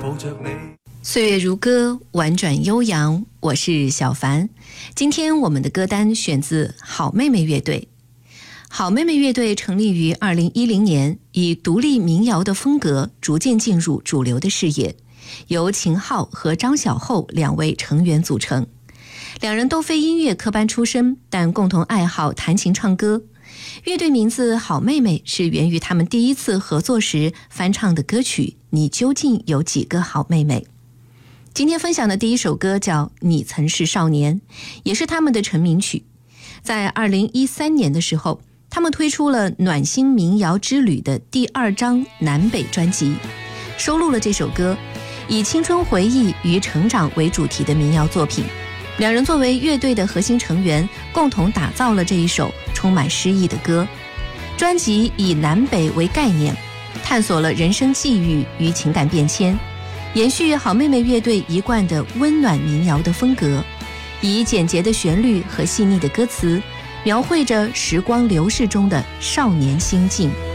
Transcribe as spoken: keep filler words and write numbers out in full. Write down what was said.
岁月如歌，婉转悠扬，我是小凡。今天我们的歌单选自好妹妹乐队。好妹妹乐队成立于二零一零年，以独立民谣的风格逐渐进入主流的视野，由秦昊和张小厚两位成员组成。两人都非音乐科班出身，但共同爱好弹琴唱歌。乐队名字好妹妹是源于他们第一次合作时翻唱的歌曲《你究竟有几个好妹妹》。今天分享的第一首歌叫《你曾是少年》，也是他们的成名曲。在二零一三年的时候，他们推出了暖心民谣之旅的第二张南北专辑，收录了这首歌，以青春回忆与成长为主题的民谣作品。两人作为乐队的核心成员，共同打造了这一首充满诗意的歌。专辑以南北为概念，探索了人生际遇与情感变迁，延续好妹妹乐队一贯的温暖民谣的风格，以简洁的旋律和细腻的歌词，描绘着时光流逝中的少年心境。